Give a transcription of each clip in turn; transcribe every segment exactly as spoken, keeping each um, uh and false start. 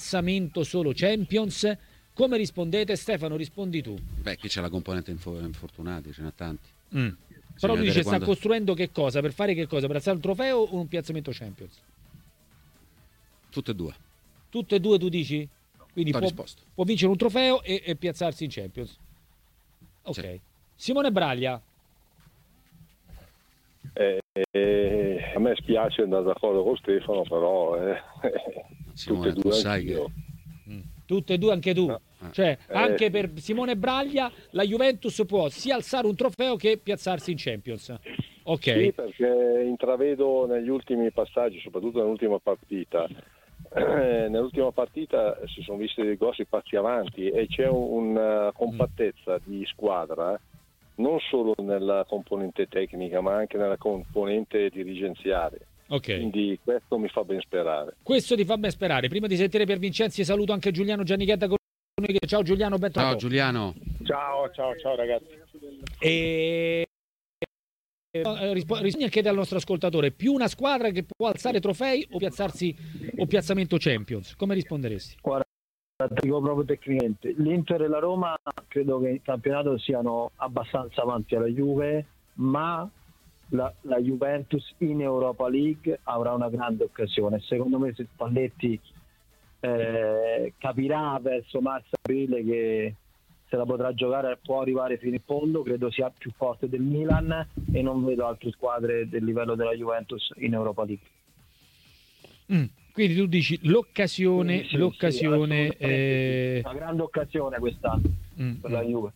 piazzamento solo Champions? Come rispondete? Stefano, rispondi tu. Beh, qui c'è la componente info- infortunati, ce n'è tanti. Mm. Però lui dice quando... sta costruendo che cosa? Per fare che cosa? Per alzare un trofeo o un piazzamento Champions? Tutte e due. Tutte e due tu dici? Quindi può, può vincere un trofeo e, e piazzarsi in Champions. Ok. Sì. Simone Braglia. Eh, eh, a me spiace andare d'accordo con Stefano, però eh, Simone, tutte e due tu sai che... Mm. Tutte e due anche tu. No. Cioè, eh, anche per Simone Braglia la Juventus può sia alzare un trofeo che piazzarsi in Champions. Ok. Sì, perché intravedo negli ultimi passaggi, soprattutto nell'ultima partita, eh, nell'ultima partita si sono visti dei grossi passi avanti e c'è una compattezza di squadra, non solo nella componente tecnica, ma anche nella componente dirigenziale. Okay. Quindi questo mi fa ben sperare. Questo ti fa ben sperare. Prima di sentire per Vincenzi saluto anche Giuliano Giannichetta con noi. Ciao Giuliano, bentornato. Ciao Giuliano. Ciao, ciao, ciao ragazzi. E rispondi anche al nostro ascoltatore: più una squadra che può alzare trofei o piazzarsi o piazzamento Champions? Come risponderesti? Guarda, dico proprio tecnicamente, l'Inter e la Roma credo che in campionato siano abbastanza avanti alla Juve, ma La, la Juventus in Europa League avrà una grande occasione. Secondo me se Spalletti eh, capirà verso marzo-aprile che se la potrà giocare, può arrivare fino in fondo, credo sia più forte del Milan e non vedo altre squadre del livello della Juventus in Europa League. Mm, quindi tu dici l'occasione, sì, sì, l'occasione sì, eh... una grande occasione quest'anno mm, per mm. la Juve.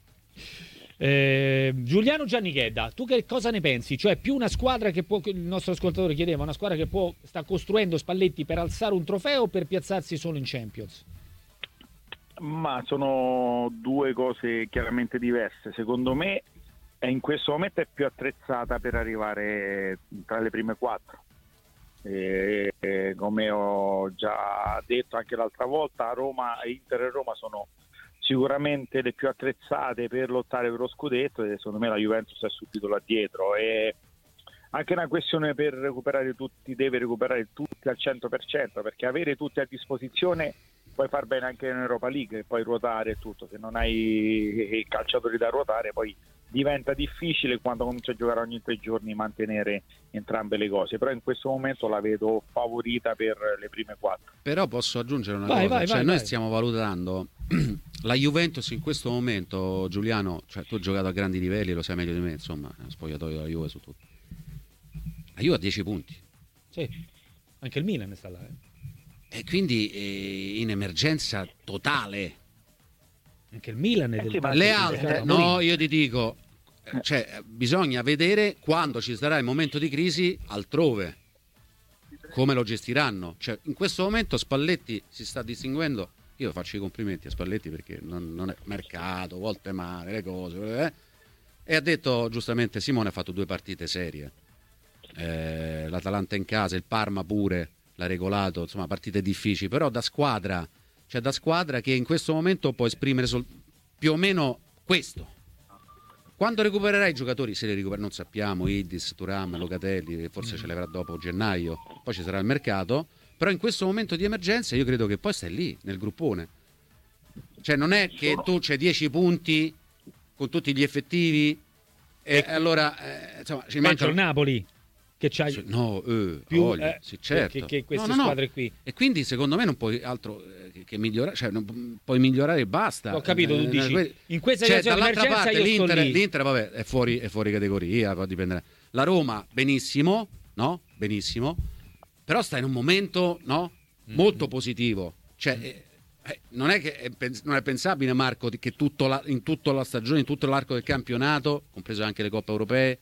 Eh, Giuliano Giannichedda, tu che cosa ne pensi? Cioè più una squadra che può, il nostro ascoltatore chiedeva, una squadra che può sta costruendo Spalletti per alzare un trofeo o per piazzarsi solo in Champions? Ma sono due cose chiaramente diverse. Secondo me è in questo momento è più attrezzata per arrivare tra le prime quattro. E, e, come ho già detto anche l'altra volta, Roma, Inter e Roma sono sicuramente le più attrezzate per lottare per lo scudetto e secondo me la Juventus è subito là dietro. È anche una questione per recuperare tutti, deve recuperare tutti al cento per cento, perché avere tutti a disposizione puoi far bene anche in Europa League e poi ruotare e tutto. Se non hai i calciatori da ruotare poi diventa difficile quando cominci a giocare ogni tre giorni mantenere entrambe le cose, però in questo momento la vedo favorita per le prime quattro. Però posso aggiungere una vai, cosa, vai, cioè vai, noi vai. stiamo valutando la Juventus in questo momento, Giuliano, cioè tu hai giocato a grandi livelli, lo sai meglio di me, insomma, spogliatoio della Juve su tutto. La Juve ha dieci punti. Sì, anche il Milan sta là. Eh. E quindi eh, in emergenza totale. Anche il Milan è del... eh sì, le altre, no, io ti dico, cioè, bisogna vedere quando ci sarà il momento di crisi altrove, come lo gestiranno. Cioè, in questo momento Spalletti si sta distinguendo. Io faccio i complimenti a Spalletti perché non, non è mercato, volte male, le cose, eh? E ha detto giustamente, Simone ha fatto due partite serie, eh, l'Atalanta in casa, il Parma pure l'ha regolato, insomma partite difficili, però da squadra, cioè da squadra che in questo momento può esprimere sol- più o meno questo. Quando recupererà i giocatori, se li recupera non sappiamo, Idis, Thuram, Locatelli, forse ce li avrà dopo gennaio, poi ci sarà il mercato, però in questo momento di emergenza io credo che poi stai lì nel gruppone, cioè non è che tu c'hai dieci punti con tutti gli effettivi e, e allora eh, insomma ci manca il Napoli che c'hai no, eh, più voglia, eh, sì, certo. che, che queste no, no, squadre no. qui, e quindi secondo me non puoi altro che, che migliorare, cioè non puoi migliorare e basta. Ho capito, tu dici eh, in questa cioè, situazione dall'altra di emergenza parte io sto l'Inter, lì. l'Inter vabbè è fuori, è fuori categoria, poi dipende. La Roma benissimo, no? Benissimo, però sta in un momento, no? Molto mm-hmm. positivo, cioè mm-hmm. eh, non è che è, non è pensabile, Marco, che tutto la, in tutta la stagione, in tutto l'arco del campionato, compreso anche le coppe europee,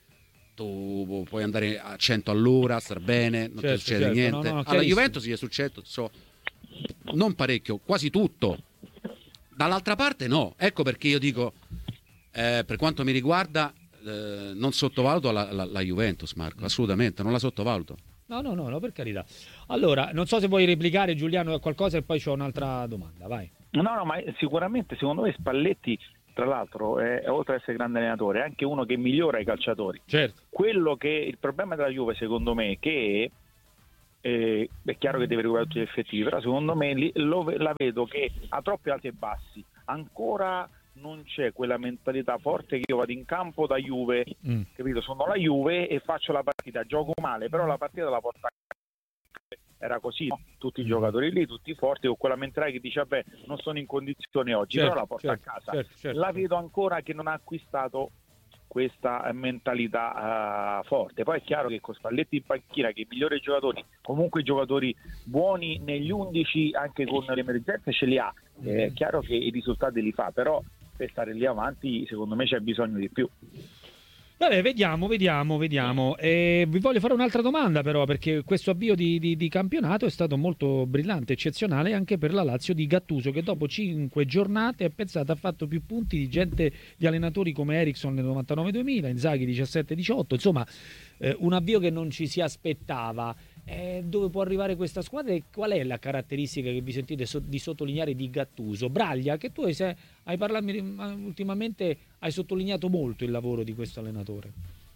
tu puoi andare a cento all'ora, star bene, non certo, ti succede certo, niente. no, no, alla Juventus gli è successo so, non parecchio, quasi tutto. Dall'altra parte no, ecco perché io dico eh, per quanto mi riguarda eh, non sottovaluto la, la, la Juventus, Marco, assolutamente non la sottovaluto. No, no, no, no, per carità. Allora, non so se vuoi replicare, Giuliano, qualcosa e poi c'ho un'altra domanda, vai. No, no, ma sicuramente secondo me Spalletti, tra l'altro, è, oltre ad essere grande allenatore, è anche uno che migliora i calciatori. Certo. Quello che il problema della Juve, secondo me, è che eh, è chiaro che deve recuperare tutti gli effettivi, però secondo me li, lo, la vedo che ha troppi alti e bassi, ancora non c'è quella mentalità forte che io vado in campo da Juve, mm. capito? Sono la Juve e faccio la partita, gioco male, però la partita la porto a casa. Era così, no? Tutti i giocatori lì, tutti forti, con quella mentalità che dice vabbè non sono in condizione oggi, certo, però la porto certo, a casa. Certo, certo. La vedo ancora che non ha acquistato questa mentalità uh, forte. Poi è chiaro che con Spalletti in panchina, che i migliori giocatori, comunque i giocatori buoni negli undici, anche con le emergenze ce li ha, è chiaro che i risultati li fa, però per stare lì avanti secondo me c'è bisogno di più. Vabbè, vediamo, vediamo, vediamo. E vi voglio fare un'altra domanda però, perché questo avvio di, di, di campionato è stato molto brillante, eccezionale anche per la Lazio di Gattuso, che dopo cinque giornate, pensate, ha fatto più punti di gente, di allenatori come Eriksson nel novantanove duemila, Inzaghi diciassette diciotto, insomma eh, un avvio che non ci si aspettava. Eh, dove può arrivare questa squadra e qual è la caratteristica che vi sentite so- di sottolineare di Gattuso? Braglia, che tu hai, se- hai parlato ultimamente, hai sottolineato molto il lavoro di questo allenatore.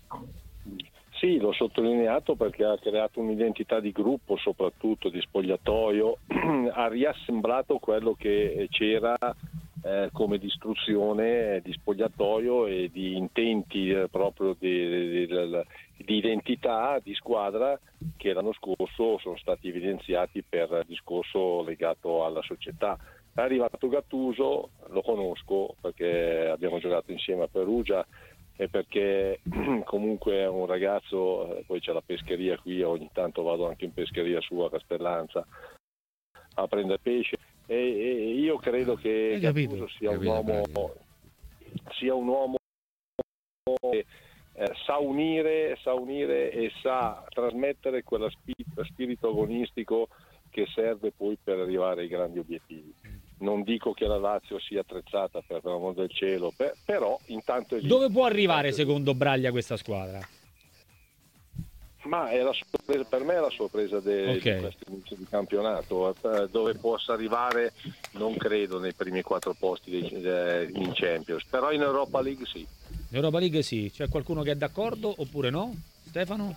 Sì, l'ho sottolineato perché ha creato un'identità di gruppo, soprattutto di spogliatoio, ha riassemblato quello che c'era eh, come distruzione di spogliatoio e di intenti eh, proprio di, di, di, di identità di squadra che l'anno scorso sono stati evidenziati per il discorso legato alla società. È arrivato Gattuso, lo conosco perché abbiamo giocato insieme a Perugia e perché comunque è un ragazzo, poi c'è la pescheria qui, ogni tanto vado anche in pescheria sua a Castellanza a prendere pesce e, e io credo che Gattuso sia un uomo sia un uomo che eh, sa unire, sa unire e sa trasmettere quello spirito, spirito agonistico che serve poi per arrivare ai grandi obiettivi. Non dico che la Lazio sia attrezzata per l'amor del cielo, per, però intanto esiste. Dove può arrivare secondo Braglia questa squadra? Ma è la sorpresa, per me è la sorpresa de, okay. di questo inizio di campionato. Dove possa arrivare non credo nei primi quattro posti dei, de, in Champions, però in Europa League sì. In Europa League sì, c'è qualcuno che è d'accordo oppure no? Stefano?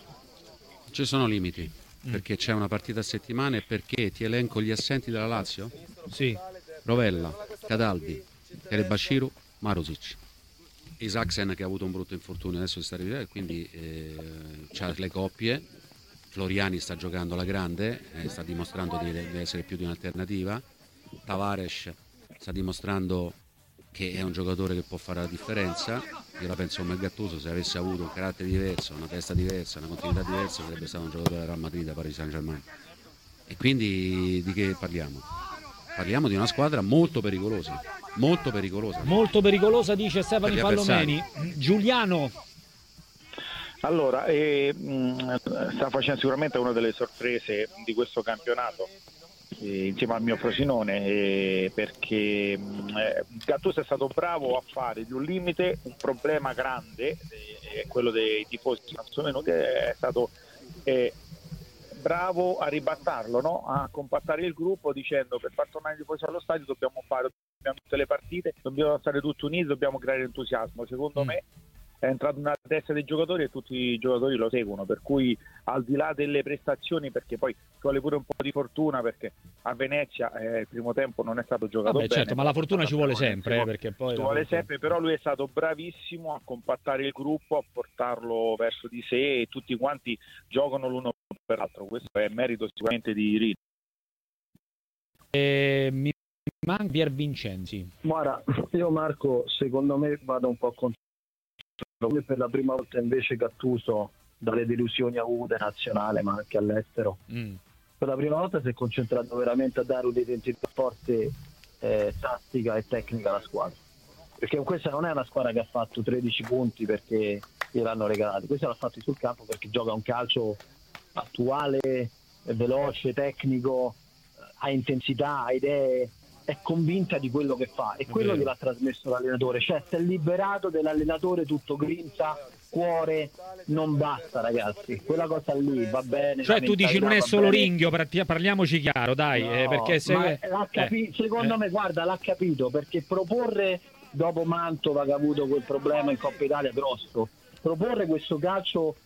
Ci sono limiti, mm. perché c'è una partita a settimana e perché ti elenco gli assenti della Lazio? Sì. Rovella, Cataldi, Terebashiru, Marusic. Isaacsen che ha avuto un brutto infortunio, adesso si sta rivedendo, quindi eh, c'ha le coppie. Floriani sta giocando alla grande, eh, sta dimostrando di, di essere più di un'alternativa. Tavares sta dimostrando che è un giocatore che può fare la differenza. Io la penso come Gattuso, se avesse avuto un carattere diverso, una testa diversa, una continuità diversa, sarebbe stato un giocatore del Real Madrid, da Paris Saint-Germain. E quindi di che parliamo? Parliamo di una squadra molto pericolosa, molto pericolosa. Molto pericolosa, dice Stefano Pallomeni. Giuliano. Allora, eh, sta facendo sicuramente una delle sorprese di questo campionato, eh, insieme al mio Frosinone, eh, perché eh, Gattuso è stato bravo a fare di un limite un problema grande, eh, quello dei tifosi che non sono venuti, è stato... Eh, bravo a ribattarlo, no? A compattare il gruppo dicendo per far tornare i tifosi allo stadio dobbiamo fare dobbiamo tutte le partite, dobbiamo stare tutti uniti, dobbiamo creare entusiasmo. Secondo mm. me è entrato nella testa dei giocatori e tutti i giocatori lo seguono, per cui al di là delle prestazioni, perché poi ci vuole pure un po' di fortuna, perché a Venezia eh, il primo tempo non è stato giocato Vabbè, bene. Certo, ma la fortuna ci vuole sempre, eh, perché poi ci vuole sempre, però lui è stato bravissimo a compattare il gruppo, a portarlo verso di sé e tutti quanti giocano l'uno per l'altro. Questo è merito sicuramente di Rino. Eh, mi manca Pier Vincenzi. Guarda, io Marco, secondo me vado un po' contro. Per la prima volta invece Gattuso, dalle delusioni avute nazionale ma anche all'estero, mm. per la prima volta si è concentrato veramente a dare un'identità forte, eh, tattica e tecnica alla squadra, perché questa non è una squadra che ha fatto tredici punti perché gliel'hanno regalati, questa l'ha fatto sul campo perché gioca un calcio attuale, veloce, tecnico, ha intensità, ha idee, è convinta di quello che fa e quello gliel'ha trasmesso l'allenatore, cioè si è liberato dell'allenatore tutto grinta, cuore, non basta ragazzi, quella cosa lì va bene. Cioè tu dici non è solo Ringhio, parliamoci chiaro dai, no, eh, perché se... l'ha capi- eh, secondo eh. me guarda l'ha capito, perché proporre dopo Mantova che ha avuto quel problema in Coppa Italia grosso, proporre questo calcio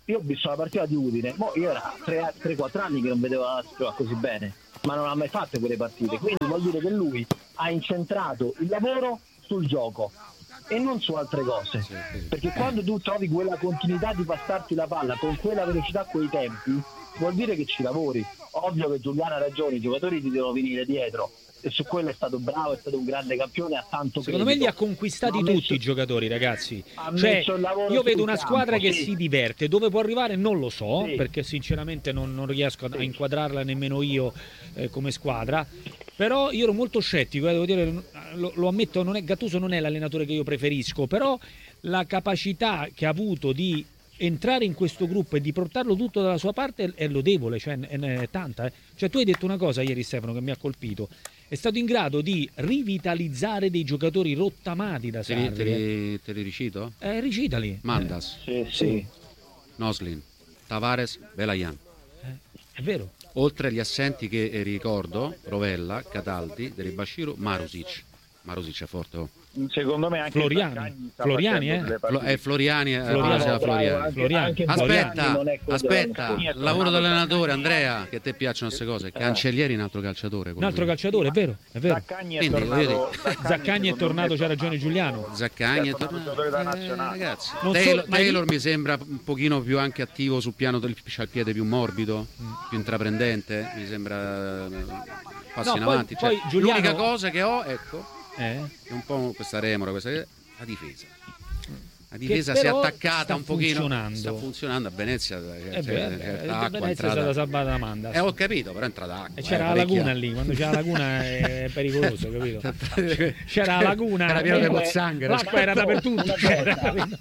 io ho visto la partita di Udine, mo io era tre quattro anni che non vedevo la Lazio giocare così bene, ma non ha mai fatto quelle partite, quindi vuol dire che lui ha incentrato il lavoro sul gioco e non su altre cose, perché quando tu trovi quella continuità di passarti la palla con quella velocità, quei tempi, vuol dire che ci lavori. Ovvio che Giuliano ha ragione, i giocatori ti devono venire dietro e su quello è stato bravo, è stato un grande campione, ha tanto secondo credito. me li ha conquistati ha tutti messo, i giocatori, ragazzi, ha cioè messo il lavoro io vedo sul una squadra campo, che sì. si diverte, dove può arrivare non lo so, Sì. perché sinceramente non, non riesco a, Sì. a inquadrarla nemmeno io eh, come squadra, però io ero molto scettico, eh, devo dire, lo, lo ammetto, non è, Gattuso non è l'allenatore che io preferisco, però la capacità che ha avuto di entrare in questo gruppo e di portarlo tutto dalla sua parte è, è lodevole, cioè è, è tanta. Eh. Cioè tu hai detto una cosa ieri, Stefano, che mi ha colpito. È stato in grado di rivitalizzare dei giocatori rottamati da Te li, Sarri. te li, te li ricito? Eh, recitali. Mandas, Sì, sì. Noslin, Tavares, Belayan. Eh, è vero. Oltre agli assenti che ricordo, Rovella, Cataldi, Deribashiru, Marusic. Marusic è forte, oh. Secondo me anche Floriani. Zaccagni sta Floriani, facendo eh? delle Flo- partite. è Floriani, eh, Floriani, Floriani, bravo, Floriani. anche- Floriani. anche Aspetta, Floriani non è quello aspetta, dell'anno il lavoro dell'allenatore, Andrea, che a te piacciono queste cose. Cancellieri è un altro calciatore. Un altro calciatore, è vero, è vero. Zaccagni è Quindi, tornato, voglio Zaccagni è secondo tornato, me, c'ha ragione Giuliano. Zaccagni è È tornato tornato. giocatore da Eh, nazionale. ragazzi, Non Taylor, so, ma Taylor mi sembra un pochino più anche attivo sul piano del c'ha il piede più morbido, più intraprendente. Mi sembra eh, passi No, in poi- avanti. Cioè, poi Giuliano- L'unica cosa che ho, ecco, Eh? è un po' questa remora, questa la difesa. La Che difesa si è però attaccata sta un pochino. funzionando. Sta funzionando a Venezia. Eh C'è, beh, c'è, eh, c'è beh, acqua, Venezia è entrata. stata salvata da Manda. Eh, ho capito, però è entrata acqua. E c'era eh, la laguna parecchia. lì, quando c'è la laguna è pericoloso, capito? C'era la laguna, Era pieno di eh, pozzanghere. l'acqua era dappertutto. Una c'era, cosa. capito?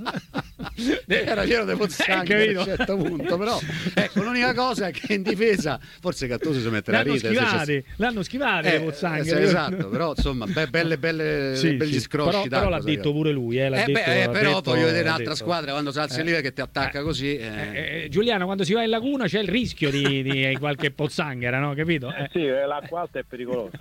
Era pieno di pozzanghere Eh, a un capito? certo punto, però ecco, l'unica cosa è che in difesa forse Gattuso si metterà a L'hanno ridere se c'è- schivate, l'hanno schivate le Eh, pozzanghere. eh, esatto, però insomma be- belle belle Sì, belli sì. scrosci però, però d'acqua, l'ha sai detto che- pure lui, eh, l'ha Eh, detto, beh, l'ha però detto- voglio vedere l'ha un'altra detto. squadra quando si alza il Eh. livello che ti attacca così eh. Eh, eh, Giuliano, quando si va in laguna c'è il rischio di, di qualche pozzanghera, no? Capito? Eh. Sì, l'acqua alta è pericolosa.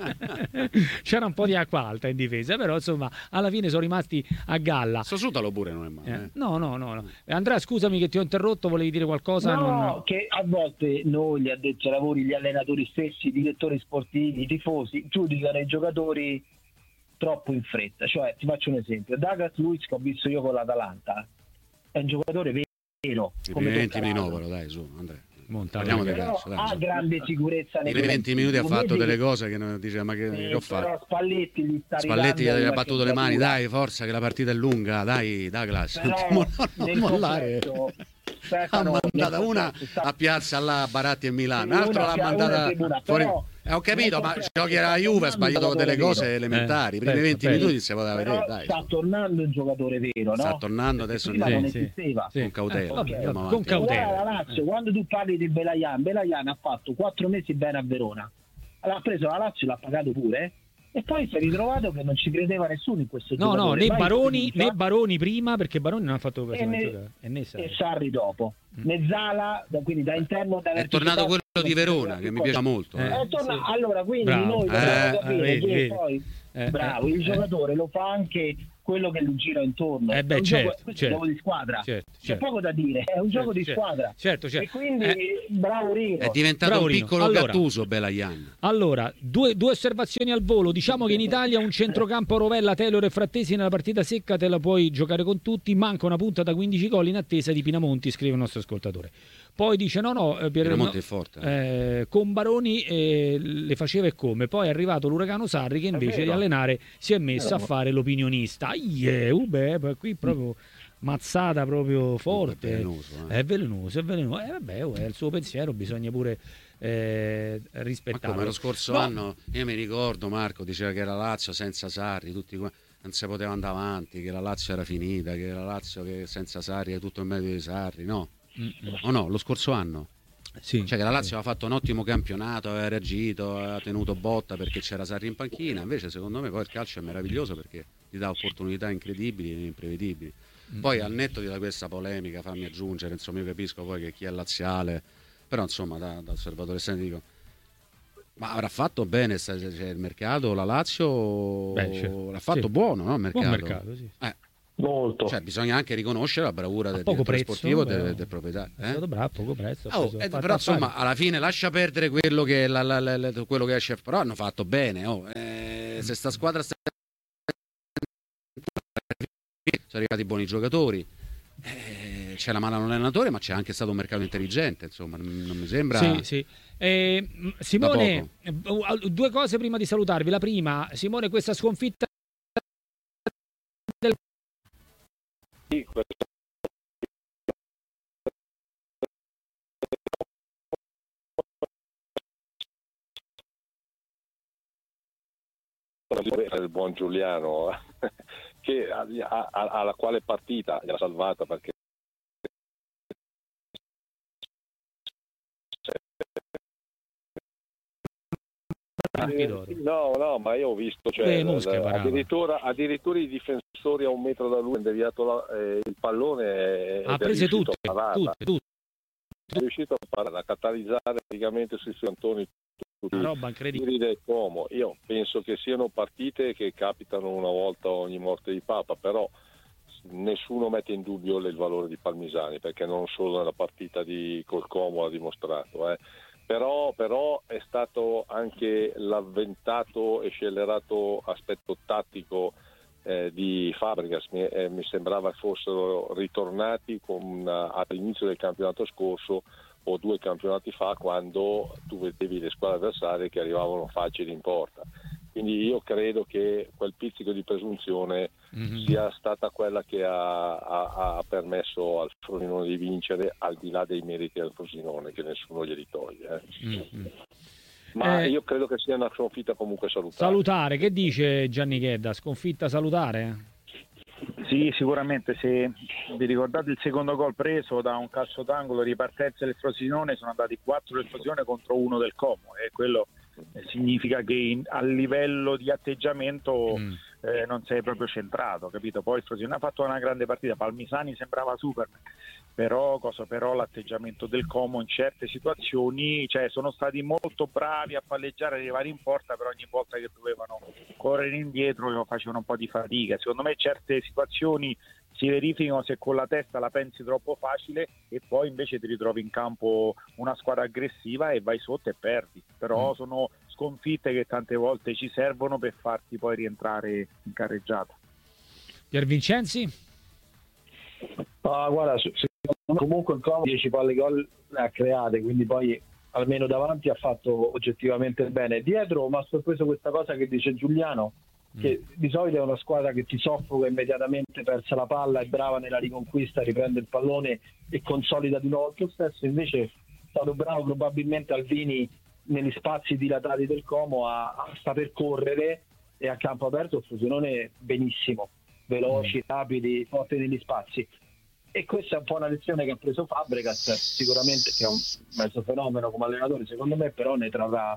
C'era un po' di acqua alta in difesa, però insomma alla fine sono rimasti a galla. Sosutalo pure non è male Eh, eh. No, no, no, no. Andrea, scusami che ti ho interrotto, volevi dire qualcosa? No, Non- che a volte noi, gli addetti ai lavori, gli allenatori stessi, i direttori sportivi, i tifosi, giudicano i giocatori troppo in fretta. Cioè, ti faccio un esempio. Douglas Luiz, che ho visto io con l'Atalanta, è un giocatore vero. i come primi venti di Toccarano. Novaro, dai, su Andrea. Monta- Parliamo di Però calcio, dai, ha su. grande sicurezza I nei primi venti minuti ha Lo fatto vedi? delle cose che non dice ma che, Eh, che ho fatto? però Spalletti gli sta Spalletti gli ridando ha una battuto le mani, scendatura. dai, forza che la partita è lunga, dai, Douglas, Però non, non nel mollare. complesso, Ha Stefano, mandata nel una complesso sta- a Piazza là, Baratti e Milano, Sì, l'altro una l'ha sia- mandata una tribuna, fuori. però Eh, ho capito, nel ma complesso giochi alla sta Juve ha tornando sbagliato un delle giocatore cose vero. elementari. I Eh, primi venti aspetta. minuti si poteva Però vedere, dai. sta tornando un giocatore vero, no? Sta tornando adesso Prima sì, non sì, esisteva. sì. con cautela. Eh, vabbè, andiamo con avanti. cautela. Allora la Lazio, quando tu parli di Belayan, Belayan ha fatto quattro mesi bene a Verona, l'ha preso la Lazio, l'ha pagato pure e poi si è ritrovato che non ci credeva nessuno in questo No, no, giocatore. né Mai Baroni, fiducia. né Baroni prima, perché Baroni non ha fatto e, praticamente ne- giocare. E né Sarri. e Sarri dopo. Mm. Mezzala, da- quindi da interno da È tornato quello di Verona, che mi piace molto. Eh. eh. Eh, torna- sì. Allora, quindi Bravo. noi dobbiamo Eh, capire vedi, che vedi. poi, Eh, bravo, eh, il eh. giocatore lo fa anche quello che gli gira intorno. Eh beh, È un certo, gioco, questo certo. è un gioco di squadra. Certo, C'è certo. poco da dire, è un gioco di certo, squadra. certo, certo. E quindi Eh. bravo Rino. È diventato Bravo un Rino. piccolo Allora. Gattuso, Belayan. Allora, due, due osservazioni al volo. Diciamo che in Italia un centrocampo Rovella, Taylor e Frattesi nella partita secca te la puoi giocare con tutti. Manca una punta da quindici gol in attesa di Pinamonti, scrive il nostro ascoltatore. Poi dice no no, eh, Pier- Pinamonti no, è forte. eh. eh, con Baroni eh, le faceva e come. Poi è arrivato l'uragano Sarri che invece vero. di allenare si è messo a Vero. fare l'opinionista. Yeah, uh, beh, beh, qui proprio mazzata proprio forte. È velenoso, eh. È velenoso, è velenoso. Eh, vabbè, oh, è il suo pensiero, bisogna pure eh, Ma rispettarlo. come lo scorso No, anno, io mi ricordo Marco diceva che la Lazio senza Sarri tutti qua non si poteva andare avanti, che la Lazio era finita, che la Lazio che senza Sarri è tutto il merito di Sarri, no? Mm, O no, lo scorso anno? sì, Cioè che la Lazio aveva fatto un ottimo campionato, aveva reagito, aveva tenuto botta perché c'era Sarri in panchina, invece secondo me poi il calcio è meraviglioso perché ti dà opportunità incredibili e imprevedibili. Poi al netto di questa polemica, fammi aggiungere, insomma io capisco poi che chi è laziale, però insomma da, da osservatore esterno dico, ma avrà fatto bene cioè, il mercato, la Lazio Beh, certo. l'ha fatto Sì. buono, no? Il mercato. buon mercato, sì. Eh, Molto. Cioè, bisogna anche riconoscere la bravura del poco direttore prezzo, sportivo però. del, del proprietario. È stato Eh? bravo, a poco prezzo. ha Oh, preso- eh, ha fatto però affari. insomma, alla fine lascia perdere quello che, la, la, la, la- quello che esce. Però hanno fatto bene. Oh. Eh, se sta squadra sta... sono arrivati buoni giocatori. Eh, c'è la mano all'allenatore, ma c'è anche stato un mercato intelligente. Insomma, non, non mi sembra. Sì, sì. Eh, m- Simone, eh, due cose prima di salutarvi. La prima, Simone, questa sconfitta del Sì, questo è il buon Giuliano che a- a- a- alla quale partita gliela salvata, perché Campidoglio. no, no, ma io ho visto, cioè, Beh, Mosca l- parava. addirittura, addirittura i difensori a un metro da lui hanno deviato la- eh, il pallone e Ha ed è prese riuscito tutte, a pararla. tutte, tutte. È riuscito a pararla, a catalizzare praticamente sui Antoni tutti Una roba i incredibile. tiri del Como. Io penso che siano partite che capitano una volta ogni morte di Papa, però nessuno mette in dubbio il valore di Palmisani, perché non solo nella partita di col Como l'ha dimostrato, eh. Però, però è stato anche l'avventato e scellerato aspetto tattico eh, di Fabregas. Mi, eh, mi sembrava fossero ritornati con, uh, all'inizio del campionato scorso o due campionati fa, quando tu vedevi le squadre avversarie che arrivavano facili in porta. Quindi io credo che quel pizzico di presunzione Mhm. sia stata quella che ha, ha- ha permesso al Frosinone di vincere, al di là dei meriti del Frosinone, che nessuno glieli toglie. eh. Mhm. Ma Eh, io credo che sia una sconfitta comunque salutare. Salutare, che dice Gianni Chedda? Sconfitta salutare? Sì, sicuramente. Se vi ricordate il secondo gol preso da un calcio d'angolo, ripartenza del Frosinone, sono andati quattro del Frosinone contro uno del Como, e quello eh, significa che in- a livello di atteggiamento Mm. eh, non sei proprio centrato, capito? Poi il Frosinone ha fatto una grande partita, Palmisani sembrava super, però, cosa, però l'atteggiamento del Como in certe situazioni, cioè sono stati molto bravi a palleggiare, arrivare in porta, però ogni volta che dovevano correre indietro facevano un po' di fatica. Secondo me certe situazioni si verificano se con la testa la pensi troppo facile e poi invece ti ritrovi in campo una squadra aggressiva e vai sotto e perdi. Però Mm. sono sconfitte che tante volte ci servono per farti poi rientrare in carreggiata. Pier Vincenzi? Ah, guarda, se- secondo me comunque il Como dieci palle gol le ha create, quindi poi almeno davanti ha fatto oggettivamente bene. Dietro mi ha sorpreso questa cosa che dice Giuliano, che di solito è una squadra che ti soffoca immediatamente, persa la palla, è brava nella riconquista, riprende il pallone e consolida di nuovo il stesso. Invece è stato bravo probabilmente Alvini negli spazi dilatati del Como a, a saper correre, e a campo aperto il Frosinone benissimo, veloci, rapidi, forti negli spazi. E questa è un po' una lezione che ha preso Fabregas, sicuramente, che è un mezzo fenomeno come allenatore, secondo me, però ne trarrà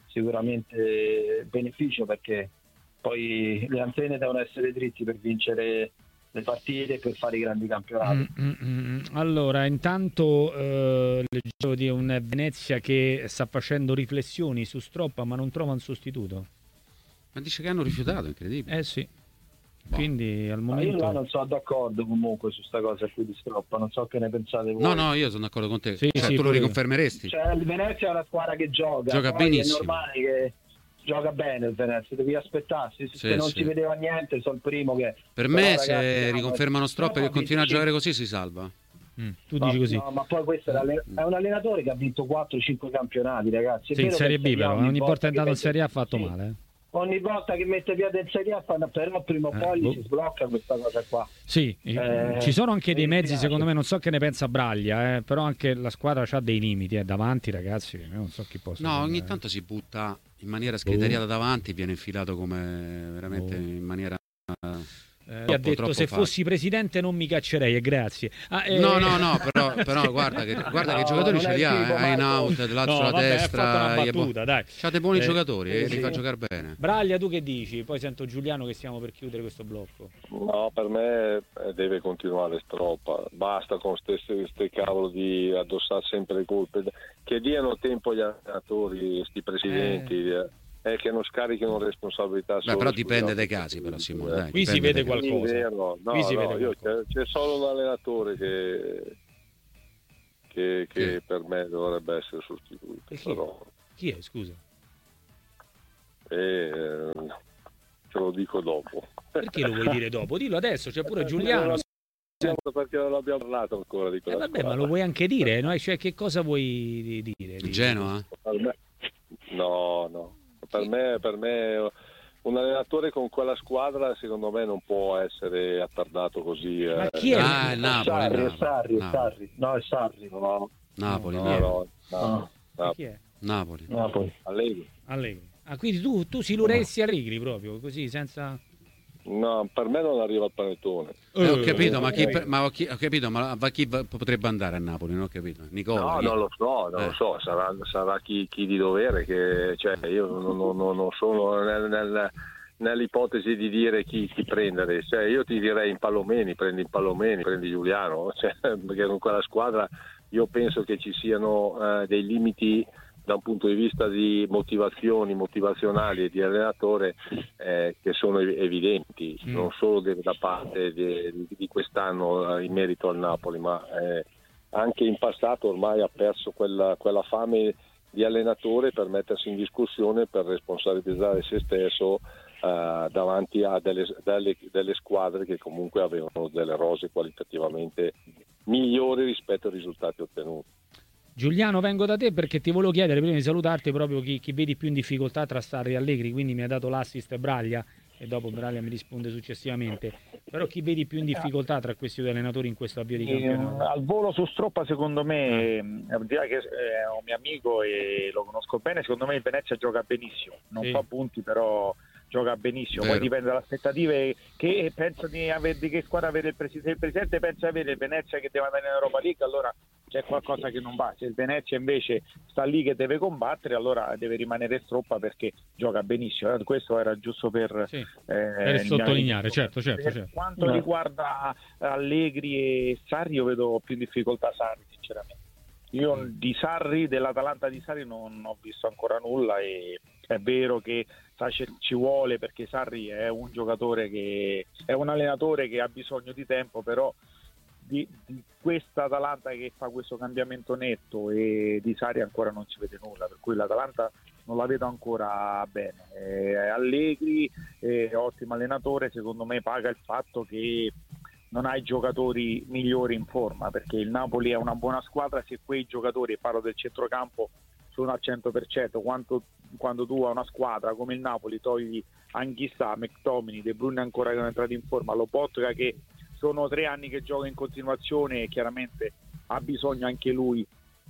sicuramente beneficio, perché poi le antenne devono essere dritti per vincere le partite e per fare i grandi campionati. Mm, mm, mm. Allora, intanto eh, leggevo di un Venezia che sta facendo riflessioni su Stroppa, ma non trova un sostituto. Ma dice che hanno rifiutato, incredibile. Eh sì. Boh. Quindi al Ma io là momento non sono d'accordo comunque su sta cosa qui di Stroppa, non so che ne pensate voi. No, no, io sono d'accordo con te. Sì, Cioè, sì, tu lo pure io. riconfermeresti? Cioè, il Venezia è una squadra che gioca, Gioca poi benissimo. è normale che gioca bene il Venezia, devi aspettarsi. Se Sì, non sì. si vedeva niente, sono il primo che... Per Però, me, ragazzi, se no, riconfermano Stroppa no, che continua a vinci- giocare così, si salva. Mm, tu No, dici così. no, ma poi questo è, l'allen- è un allenatore che ha vinto quattro cinque campionati, ragazzi. È Sì, in vero che Serie B però, ogni ogni volta è che andato in mette- Serie A ha fatto sì, male. eh. Ogni volta che mette piede in Serie A, fanno- però prima o Eh, poi boh. si sblocca questa cosa qua. Sì, Eh, ci sono anche dei mi mezzi, dispiace. secondo me, non so che ne pensa Braglia, eh, però anche la squadra ha dei limiti, eh, davanti ragazzi, io non so chi possa. No, ogni segnare. tanto si butta in maniera scriteriata davanti, viene infilato come veramente Oh. in maniera... Eh, troppo, ha detto troppo se facile. fossi presidente non mi caccerei e grazie. Ah, eh, No, no, no, però, però guarda che, guarda che No, giocatori non ce è li ha, tipo, eh, in Marco. out, Lazio No, sulla vabbè, ha fatto destra, una gli- battuta, dai. c'ha dei buoni Eh, giocatori e sì, li fa sì. giocare bene. Braglia, tu che dici? Poi sento Giuliano che stiamo per chiudere questo blocco. No, per me eh, deve continuare Stroppa, basta con queste cavolo di addossare sempre le colpe, che diano tempo agli allenatori, questi presidenti, Eh. eh, è che non scarichino responsabilità. Beh, però dipende dai casi, però Simone. Dai, qui si vede qualcosa. Sì, vero. No, qui si no, vede io, qualcosa. c'è, c'è solo un allenatore che, che, che Sì. per me dovrebbe essere sostituito. E chi? Però, Chi è, scusa? eh, te lo dico dopo. Perché lo vuoi dire dopo? Dillo adesso, c'è pure Giuliano. Perché non abbiamo parlato ancora di Eh, quella vabbè, ma squadra. lo vuoi anche dire, no? Cioè, che cosa vuoi dire? Il Genoa? Per me- No, no. Per me, per me un allenatore con quella squadra secondo me non può essere attardato così. Ma eh. chi è? Ah, è Napoli. Sarri, è Napoli, Sarri, è Napoli. Sarri. No, è Sarri. No, Napoli, no, Napoli. no, no, No. no. Chi è? Napoli. Napoli. Allegri. Allegri. Ah, quindi tu, tu si luresti Allegri proprio, così, senza... No, per me non arriva il panettone. Eh, ho capito, ma chi, ma ho, chi- ho capito, ma va chi va- potrebbe andare a Napoli? Non ho capito. Nicola. No, chi? non lo so, non Eh. lo so, sarà, sarà chi, chi di dovere, che, cioè, io non, non- non- non sono nel- nel- nell'ipotesi di dire chi, chi prendere, cioè, io ti direi in Palomeni, prendi in Palomeni, prendi Giuliano, cioè, perché con quella squadra io penso che ci siano eh, dei limiti da un punto di vista di motivazioni motivazionali e di allenatore eh, che sono ev- evidenti, Mm. non solo de- da parte di, di quest'anno eh, in merito al Napoli, ma eh, anche in passato ormai ha perso quella, quella fame di allenatore per mettersi in discussione, per responsabilizzare se stesso eh, davanti a delle, delle, delle squadre che comunque avevano delle rose qualitativamente migliori rispetto ai risultati ottenuti. Giuliano, vengo da te perché ti volevo chiedere prima di salutarti proprio chi, chi vedi più in difficoltà tra Sarri e Allegri, quindi mi ha dato l'assist Braglia e dopo Braglia mi risponde successivamente, però chi vedi più in difficoltà tra questi due allenatori in questo avvio di Eh, campionato? al volo su Stroppa secondo me, eh, al di là che è un mio amico e lo conosco bene, secondo me il Venezia gioca benissimo, non Sì. fa punti però gioca benissimo, Vero. poi dipende dalle aspettative che pensa di avere, di che squadra avere il presidente. Se il presidente pensa di avere il Venezia che deve andare in Europa League, allora c'è qualcosa che non va. Se il Venezia invece sta lì che deve combattere, allora deve rimanere Stroppa perché gioca benissimo. Eh, questo era giusto per, Sì, eh, per sottolineare, certo, certo, per certo. quanto No. riguarda Allegri e Sarri, io vedo più in difficoltà Sarri, sinceramente. Io di Sarri, dell'Atalanta di Sarri non ho visto ancora nulla e è vero che Sacer ci vuole perché Sarri è un giocatore che è un allenatore che ha bisogno di tempo, però di, di questa Atalanta che fa questo cambiamento netto e di Sarri ancora non si vede nulla, per cui l'Atalanta non la vedo ancora bene. Eh, Allegri è ottimo allenatore, secondo me paga il fatto che non ha i giocatori migliori in forma, perché il Napoli è una buona squadra se quei giocatori, parlo del centrocampo, sono al cento per cento. Quanto, quando tu hai una squadra come il Napoli togli Anghissà, McTominay, De Bruyne ancora che non è entrato in forma, Lobotka che sono tre anni che gioca in continuazione e chiaramente ha bisogno anche lui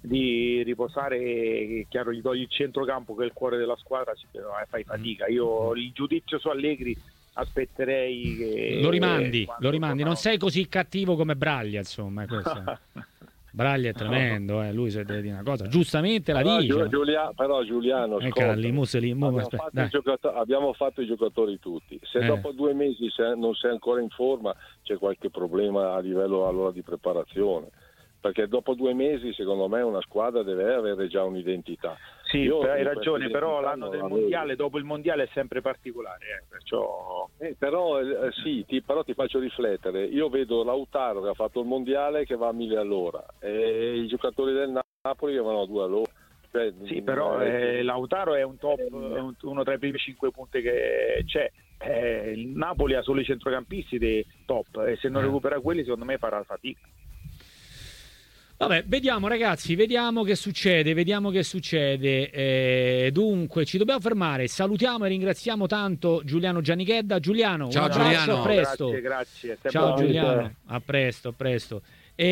di riposare, e chiaro gli togli il centrocampo che è il cuore della squadra, ci- eh, fai fatica. Io il giudizio su Allegri aspetterei che Lo rimandi, quando lo rimandi, non tornano- sei così cattivo come Braglia, insomma, è questo. Braglia è tremendo, eh. Lui se deve dire una cosa, giustamente la Però, dice. Giu- Giulia- però Giuliano, Ecco, ascolta, lì, mo se li- mo- abbiamo, aspetta, fatto dai. i giocato- abbiamo fatto i giocatori tutti. Se Eh. dopo due mesi se- non sei ancora in forma, c'è qualche problema a livello allora di preparazione. Perché dopo due mesi, secondo me, una squadra deve avere già un'identità. Sì, Io hai in ragione, questa però identità l'anno non del la vedo. mondiale, dopo il mondiale è sempre particolare, eh, perciò Eh, però eh, sì, ti, però ti faccio riflettere. Io vedo Lautaro che ha fatto il mondiale che va a mille all'ora e i giocatori del Napoli che vanno a due all'ora. Cioè, sì, però eh, Lautaro è un top, è un- uno tra i primi cinque punti che c'è. Eh, il Napoli ha solo i centrocampisti dei top e se non Eh. recupera quelli secondo me farà fatica. Vabbè, vediamo ragazzi, vediamo che succede, vediamo che succede. Eh, dunque, ci dobbiamo fermare. Salutiamo e ringraziamo tanto Giuliano Giannichedda. Giuliano, Ciao, un abbraccio, Giuliano. a presto. Grazie, grazie. sempre Ciao bravi. Giuliano, a presto, a presto.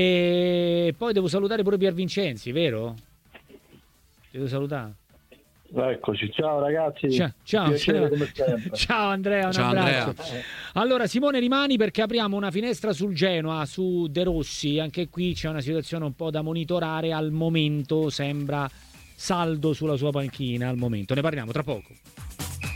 E poi devo salutare pure Pier Vincenzi, vero? Devo salutare. Eccoci, ciao ragazzi. Ciao, ciao, Piacere come sempre. ciao Andrea, un Ciao, abbraccio. Andrea. Allora Simone rimani perché apriamo una finestra sul Genoa, su De Rossi, anche qui c'è una situazione un po' da monitorare, al momento sembra saldo sulla sua panchina, al momento, ne parliamo tra poco.